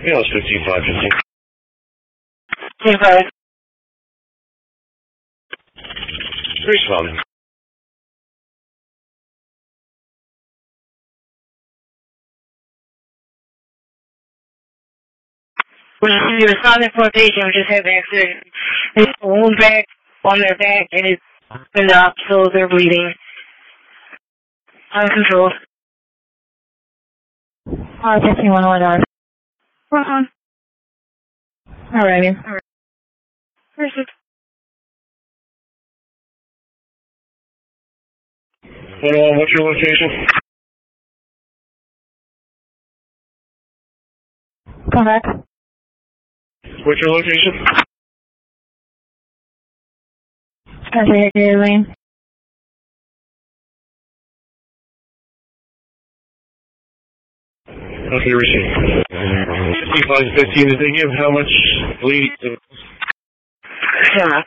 Yeah, it's 15-5-15. 15-5. Increase volume. When you responding for a patient who just had an accident, there's a wound back on their back and it's opened up, so they're bleeding. Uncontrolled. 15-1-1. Alrighty. Perfect. 101, what's your location? Come back. What's your location? Passenger lane. Okay, receive. 15-5-15, did they give how much bleed? Yeah.